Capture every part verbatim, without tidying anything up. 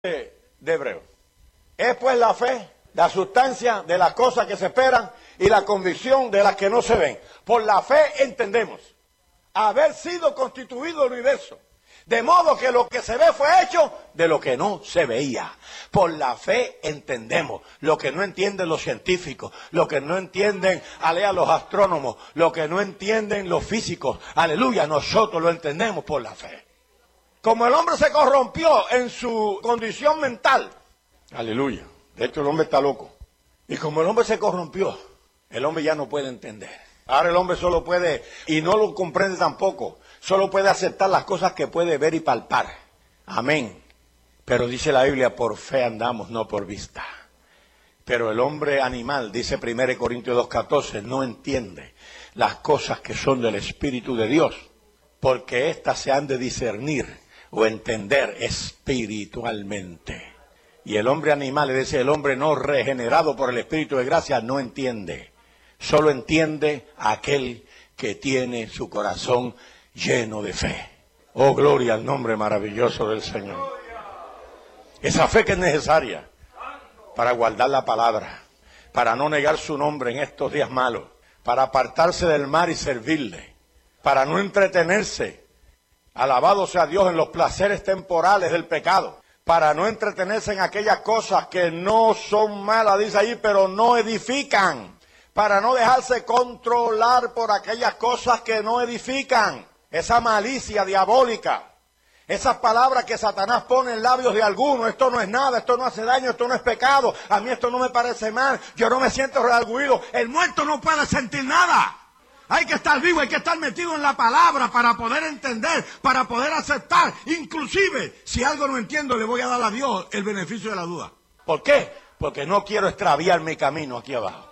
de Hebreo. Es pues la fe, la sustancia de las cosas que se esperan y la convicción de las que no se ven. Por la fe entendemos haber sido constituido el universo, de modo que lo que se ve fue hecho de lo que no se veía. Por la fe entendemos lo que no entienden los científicos, lo que no entienden, alea, los astrónomos, lo que no entienden los físicos. Aleluya, nosotros lo entendemos por la fe. Como el hombre se corrompió en su condición mental, aleluya, de hecho el hombre está loco, y como el hombre se corrompió, el hombre ya no puede entender. Ahora el hombre solo puede, y no lo comprende tampoco, solo puede aceptar las cosas que puede ver y palpar. Amén. Pero dice la Biblia, por fe andamos, no por vista. Pero el hombre animal, dice primera Corintios dos catorce, no entiende las cosas que son del Espíritu de Dios, porque éstas se han de discernir o entender espiritualmente. Y el hombre animal, es decir, el hombre no regenerado por el Espíritu de gracia, no entiende. Solo entiende aquel que tiene su corazón lleno de fe. Oh, gloria al nombre maravilloso del Señor. Esa fe que es necesaria para guardar la palabra, para no negar su nombre en estos días malos, para apartarse del mal y servirle, para no entretenerse, alabado sea Dios, en los placeres temporales del pecado, para no entretenerse en aquellas cosas que no son malas, dice ahí, pero no edifican, para no dejarse controlar por aquellas cosas que no edifican, esa malicia diabólica, esas palabras que Satanás pone en labios de algunos, esto no es nada, esto no hace daño, esto no es pecado, a mí esto no me parece mal, yo no me siento redarguido. El muerto no puede sentir nada. Hay que estar vivo, hay que estar metido en la palabra para poder entender, para poder aceptar. Inclusive, si algo no entiendo, le voy a dar a Dios el beneficio de la duda. ¿Por qué? Porque no quiero extraviar mi camino aquí abajo.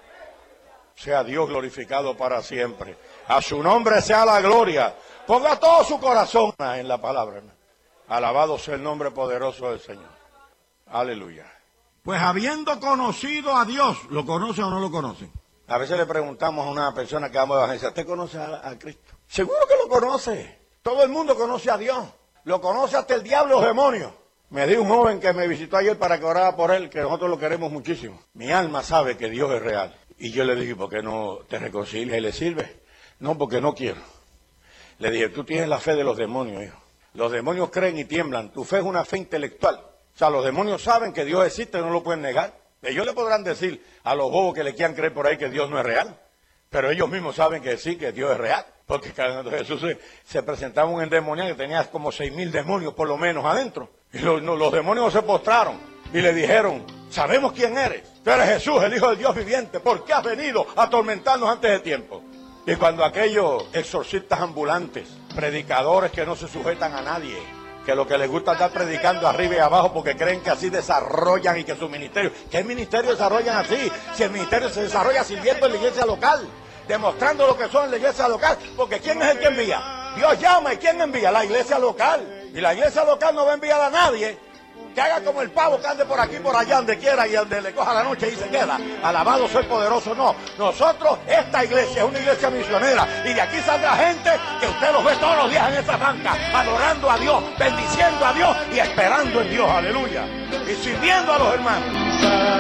Sea Dios glorificado para siempre. A su nombre sea la gloria. Ponga todo su corazón en la palabra. Alabado sea el nombre poderoso del Señor. Aleluya. Pues habiendo conocido a Dios, ¿lo conocen o no lo conocen? A veces le preguntamos a una persona que vamos a evangelizar, ¿usted conoce a, a Cristo? Seguro que lo conoce. Todo el mundo conoce a Dios. Lo conoce hasta el diablo y los demonios. Me dijo un joven que me visitó ayer para que orara por él, que nosotros lo queremos muchísimo. Mi alma sabe que Dios es real. Y yo le dije, ¿por qué no te reconcilias y le sirves? No, porque no quiero. Le dije, tú tienes la fe de los demonios, hijo. Los demonios creen y tiemblan. Tu fe es una fe intelectual. O sea, los demonios saben que Dios existe y no lo pueden negar. Ellos le podrán decir a los bobos que le quieran creer por ahí que Dios no es real. Pero ellos mismos saben que sí, que Dios es real. Porque cuando Jesús se, se presentaba un endemoniado que tenía como seis mil demonios por lo menos adentro. Y los, no, los demonios se postraron y le dijeron, sabemos quién eres. Tú eres Jesús, el Hijo del Dios viviente. ¿Por qué has venido a atormentarnos antes de tiempo? Y cuando aquellos exorcistas ambulantes, predicadores que no se sujetan a nadie, que lo que les gusta es estar predicando arriba y abajo porque creen que así desarrollan y que su ministerio, ¿qué ministerio desarrollan así? Si el ministerio se desarrolla sirviendo en la iglesia local, demostrando lo que son en la iglesia local, porque ¿quién es el que envía? Dios llama, ¿y quién envía? La iglesia local. Y la iglesia local no va a enviar a nadie que haga como el pavo que ande por aquí, por allá, donde quiera, y donde le coja la noche y se queda. Alabado sea el poderoso. No, nosotros, esta iglesia es una iglesia misionera, y de aquí saldrá gente que usted los ve todos los días en esa banca, adorando a Dios, bendiciendo a Dios y esperando en Dios, aleluya, y sirviendo a los hermanos.